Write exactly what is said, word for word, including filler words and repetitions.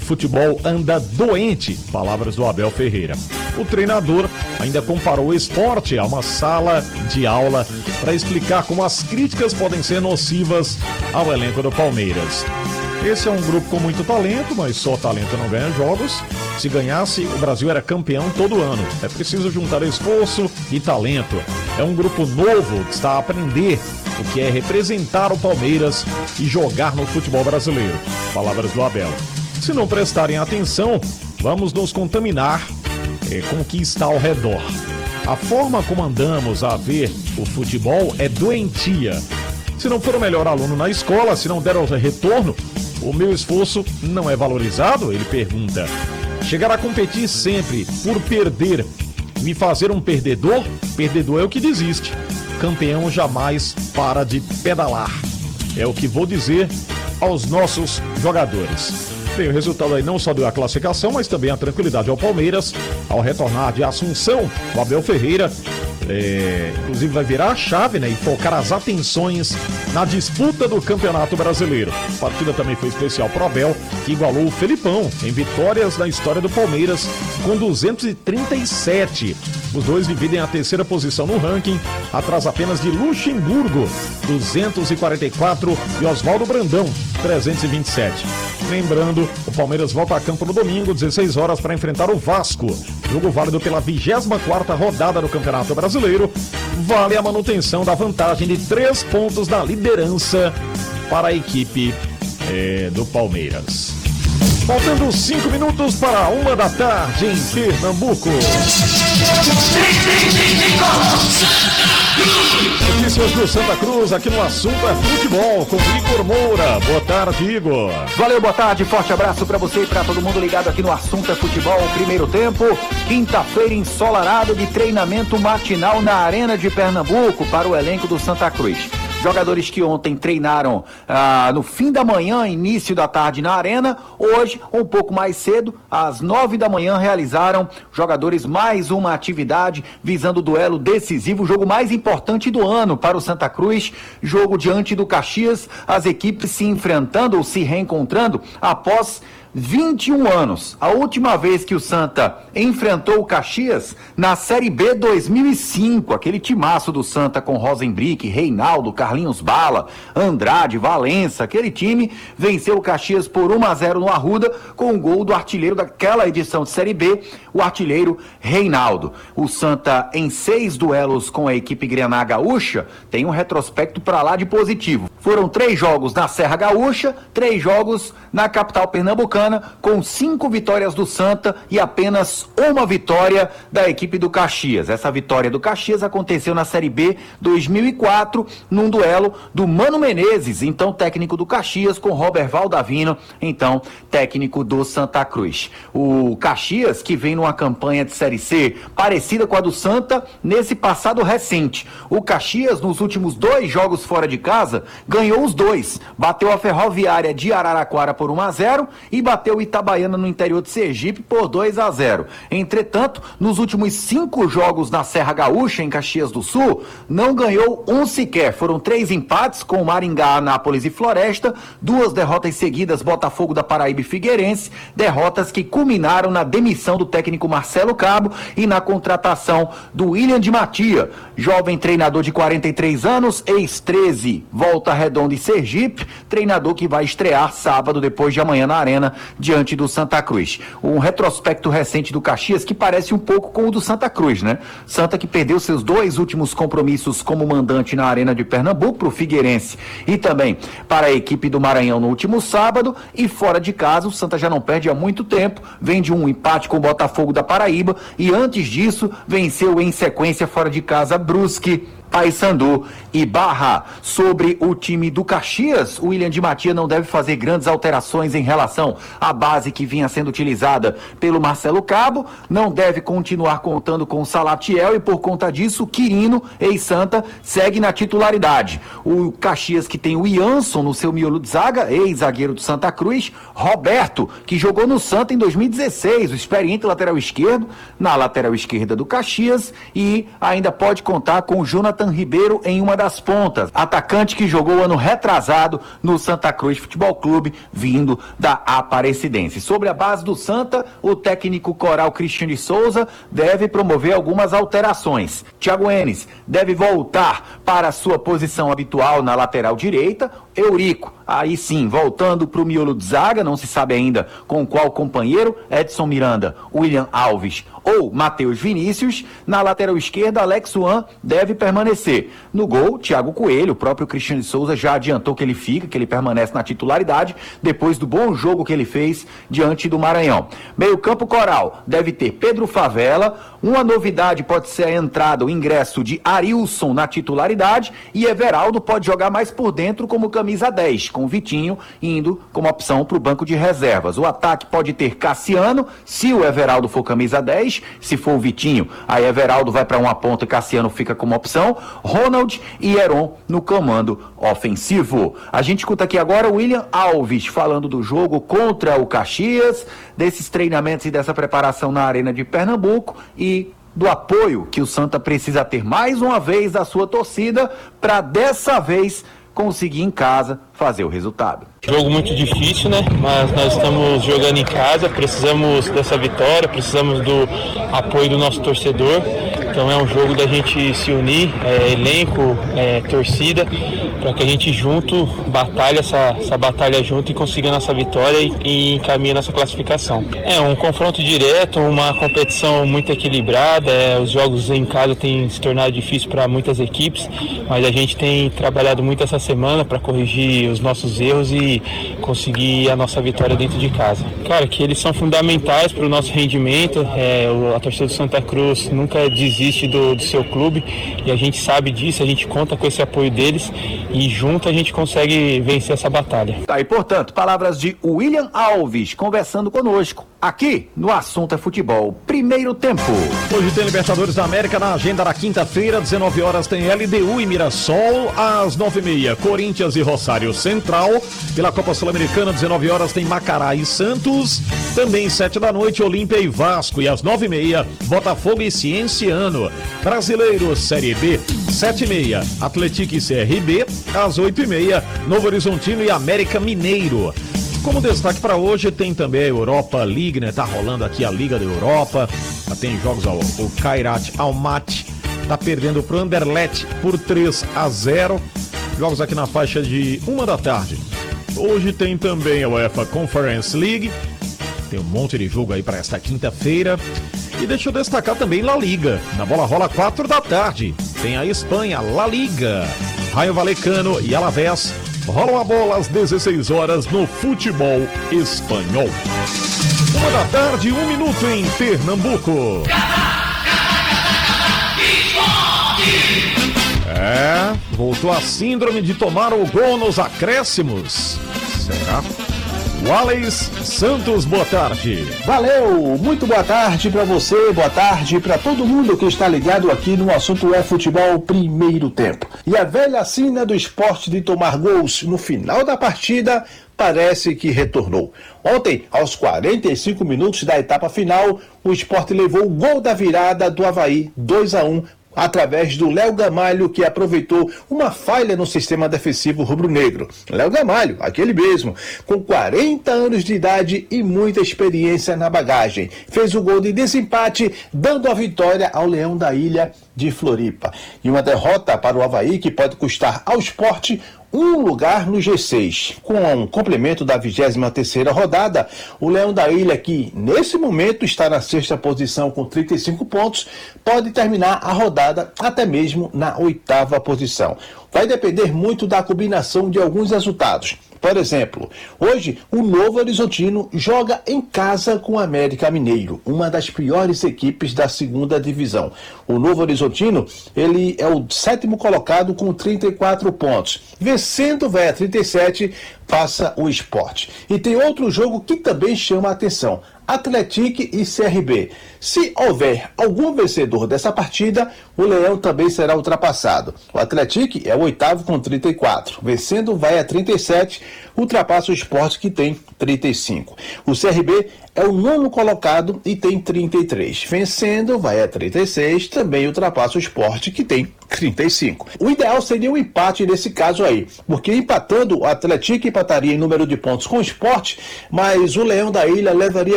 futebol anda doente, palavras do Abel Ferreira. O treinador ainda comparou o esporte a uma sala de aula para explicar como as críticas podem ser nocivas ao elenco do Palmeiras. Esse é um grupo com muito talento, mas só talento não ganha jogos. Se ganhasse, o Brasil era campeão todo ano. É preciso juntar esforço e talento. É um grupo novo que está a aprender o que é representar o Palmeiras e jogar no futebol brasileiro. Palavras do Abel. Se não prestarem atenção, vamos nos contaminar é, com o que está ao redor. A forma como andamos a ver o futebol é doentia. Se não for o melhor aluno na escola, se não der o retorno, o meu esforço não é valorizado? Ele pergunta. Chegar a competir sempre por perder, me fazer um perdedor? Perdedor é o que desiste. Campeão jamais para de pedalar. É o que vou dizer aos nossos jogadores. Bem, o resultado aí não só deu a classificação, mas também a tranquilidade ao Palmeiras. Ao retornar de Assunção, o Abel Ferreira É, inclusive vai virar a chave, né, e focar as atenções na disputa do Campeonato Brasileiro. A partida também foi especial pro Abel, que igualou o Felipão em vitórias na história do Palmeiras com duzentos e trinta e sete. Os dois dividem a terceira posição no ranking, atrás apenas de Luxemburgo, duzentos e quarenta e quatro, e Oswaldo Brandão, trezentos e vinte e sete. Lembrando, o Palmeiras volta a campo no domingo, dezesseis horas, para enfrentar o Vasco. Jogo válido pela vigésima quarta rodada do Campeonato Brasileiro. Vale a manutenção da vantagem de três pontos da liderança para a equipe é, do Palmeiras. Faltando cinco minutos para uma da tarde em Pernambuco. Notícias do Santa Cruz, aqui no Assunto é Futebol, com Igor Moura. Boa tarde, Igor. Valeu, boa tarde, forte abraço pra você e pra todo mundo ligado aqui no Assunto é Futebol. Primeiro tempo, quinta-feira ensolarado de treinamento matinal na Arena de Pernambuco para o elenco do Santa Cruz. Jogadores que ontem treinaram ah, no fim da manhã, início da tarde na arena, hoje, um pouco mais cedo, às nove da manhã, realizaram jogadores mais uma atividade visando o duelo decisivo, o jogo mais importante do ano para o Santa Cruz, jogo diante do Caxias, as equipes se enfrentando ou se reencontrando após vinte e um anos. A última vez que o Santa enfrentou o Caxias na Série B dois mil e cinco, aquele timaço do Santa com Rosenbrick, Reinaldo, Carlinhos Bala, Andrade, Valença, aquele time venceu o Caxias por um a zero no Arruda com o gol do artilheiro daquela edição de Série B, o artilheiro Reinaldo. O Santa, em seis duelos com a equipe Grená Gaúcha, tem um retrospecto para lá de positivo. Foram três jogos na Serra Gaúcha, três jogos na capital pernambucana, com cinco vitórias do Santa e apenas uma vitória da equipe do Caxias. Essa vitória do Caxias aconteceu na Série B dois mil e quatro, num duelo do Mano Menezes, então técnico do Caxias, com Robert Valdavino, então técnico do Santa Cruz. O Caxias, que vem numa campanha de Série C parecida com a do Santa, nesse passado recente. O Caxias, nos últimos dois jogos fora de casa, ganhou os dois. Bateu a Ferroviária de Araraquara por um a zero e bateu o Itabaiana no interior de Sergipe por dois a zero. Entretanto, nos últimos cinco jogos na Serra Gaúcha, em Caxias do Sul, não ganhou um sequer. Foram três empates com Maringá, Anápolis e Floresta, duas derrotas seguidas, Botafogo da Paraíba e Figueirense, derrotas que culminaram na demissão do técnico Marcelo Cabo e na contratação do William de Matia, jovem treinador de quarenta e três anos, ex treze, Volta Redonda e Sergipe, treinador que vai estrear sábado, depois de amanhã, na Arena, diante do Santa Cruz. Um retrospecto recente do Caxias que parece um pouco com o do Santa Cruz, né? Santa que perdeu seus dois últimos compromissos como mandante na Arena de Pernambuco para o Figueirense e também para a equipe do Maranhão no último sábado, e fora de casa o Santa já não perde há muito tempo, vem de um empate com o Botafogo da Paraíba e antes disso venceu em sequência fora de casa Brusque, Paysandu e Barra. Sobre o time do Caxias, o William de Matia não deve fazer grandes alterações em relação à base que vinha sendo utilizada pelo Marcelo Cabo, não deve continuar contando com o Salatiel e por conta disso, Quirino, ex-Santa, segue na titularidade. O Caxias que tem o Ianson no seu miolo de zaga, ex-zagueiro do Santa Cruz, Roberto, que jogou no Santa em dois mil e dezesseis, o experiente lateral esquerdo, na lateral esquerda do Caxias, e ainda pode contar com o Jonathan Jonathan Ribeiro em uma das pontas, atacante que jogou ano retrasado no Santa Cruz Futebol Clube, vindo da Aparecidense. Sobre a base do Santa, o técnico coral Cristiano de Souza deve promover algumas alterações. Thiago Enes deve voltar para a sua posição habitual na lateral direita. Eurico, aí sim, voltando para o miolo de zaga, não se sabe ainda com qual companheiro, Edson Miranda, William Alves ou Matheus Vinícius. Na lateral esquerda, Alex Juan deve permanecer. No gol, Thiago Coelho, o próprio Cristiano de Souza já adiantou que ele fica, que ele permanece na titularidade, depois do bom jogo que ele fez diante do Maranhão. Meio campo coral, deve ter Pedro Favela. Uma novidade pode ser a entrada, o ingresso de Arilson na titularidade, e Everaldo pode jogar mais por dentro como camisa dez, com Vitinho indo como opção para o banco de reservas. O ataque pode ter Cassiano, se o Everaldo for camisa dez, se for o Vitinho, aí Everaldo vai para uma ponta e Cassiano fica como opção, Ronald e Heron no comando ofensivo. A gente escuta aqui agora o William Alves falando do jogo contra o Caxias, desses treinamentos e dessa preparação na Arena de Pernambuco e do apoio que o Santa precisa ter mais uma vez da sua torcida para dessa vez conseguir em casa fazer o resultado. Jogo muito difícil, né? Mas nós estamos jogando em casa, precisamos dessa vitória, precisamos do apoio do nosso torcedor. Então é um jogo da gente se unir, é, elenco, é, torcida, para que a gente junto batalhe essa, essa batalha junto e consiga nossa vitória e, e encaminhe nossa classificação. É um confronto direto, uma competição muito equilibrada, é, os jogos em casa têm se tornado difíceis para muitas equipes, mas a gente tem trabalhado muito essa semana para corrigir os nossos erros e conseguir a nossa vitória dentro de casa. Cara, que eles são fundamentais para o nosso rendimento, é, a torcida do Santa Cruz nunca desiste do, do seu clube e a gente sabe disso, a gente conta com esse apoio deles e junto a gente consegue vencer essa batalha. Tá, e portanto, palavras de William Alves conversando conosco aqui no Assunto é Futebol, primeiro tempo. Hoje tem Libertadores da América na agenda da quinta-feira, dezenove horas tem L D U e Mirassol, às nove e meia Corinthians e Rosário Central, pela Copa Sul-Americana, dezenove horas tem Macará e Santos, também sete da noite Olímpia e Vasco, e às nove e meia Botafogo e Cienciano. Brasileiro Série B, sete e meia Atlético e C R B, às oito e meia Novo Horizontino e América Mineiro. Como destaque para hoje tem também a Europa League, né? Tá rolando aqui a Liga da Europa, já tem jogos ao o Kairat Almaty tá perdendo pro Anderlecht por três a zero, jogos aqui na faixa de uma da tarde. Hoje tem também a UEFA Conference League, tem um monte de jogo aí para esta quinta-feira. E deixa eu destacar também La Liga, na bola rola quatro da tarde, tem a Espanha, La Liga, Rayo Vallecano e Alavés rolam a bola às dezesseis horas no futebol espanhol. Uma da tarde, um minuto em Pernambuco. É, voltou a síndrome de tomar o gol nos acréscimos. Será? Wallace Santos, boa tarde. Valeu, muito boa tarde para você, boa tarde para todo mundo que está ligado aqui no Assunto é Futebol primeiro tempo. E a velha sina do esporte de tomar gols no final da partida parece que retornou. Ontem, aos quarenta e cinco minutos da etapa final, o Sport levou o gol da virada do Avaí dois a um, através do Léo Gamalho, que aproveitou uma falha no sistema defensivo rubro-negro. Léo Gamalho, aquele mesmo, com quarenta anos de idade e muita experiência na bagagem, fez o gol de desempate, dando a vitória ao Leão da Ilha de Floripa. E uma derrota para o Avaí que pode custar ao Sport um lugar no G seis. Com um complemento da vigésima terceira rodada, o Leão da Ilha, que nesse momento está na sexta posição com trinta e cinco pontos, pode terminar a rodada até mesmo na oitava posição. Vai depender muito da combinação de alguns resultados. Por exemplo, hoje o Novo Horizontino joga em casa com o América Mineiro, uma das piores equipes da segunda divisão. O Novo Horizontino, ele é o sétimo colocado com trinta e quatro pontos. Vencendo, vai a trinta e sete, passa o Sport. E tem outro jogo que também chama a atenção: Atlético e C R B. Se houver algum vencedor dessa partida, o Leão também será ultrapassado. O Atlético é o oitavo com trinta e quatro. Vencendo, vai a trinta e sete, ultrapassa o Sport, que tem trinta e cinco. O C R B é o nono colocado e tem trinta e três. Vencendo, vai a trinta e seis, também ultrapassa o Sport, que tem trinta e cinco. O ideal seria um empate nesse caso aí, porque empatando o Atlético empataria em número de pontos com o Sport, mas o Leão da Ilha levaria